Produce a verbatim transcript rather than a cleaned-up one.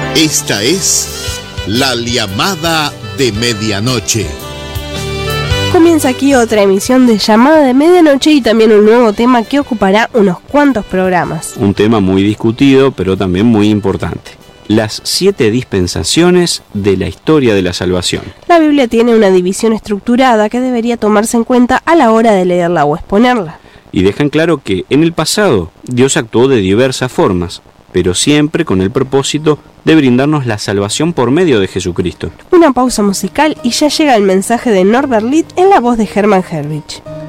Esta es La Llamada de Medianoche. Comienza aquí otra emisión de Llamada de Medianoche y también un nuevo tema que ocupará unos cuantos programas. Un tema muy discutido, pero también muy importante. Las siete dispensaciones de la historia de la salvación. La Biblia tiene una división estructurada que debería tomarse en cuenta a la hora de leerla o exponerla. Y dejan claro que en el pasado Dios actuó de diversas formas, pero siempre con el propósito de brindarnos la salvación por medio de Jesucristo. Una pausa musical y ya llega el mensaje de Norbert Litt en la voz de Hermann Herrich.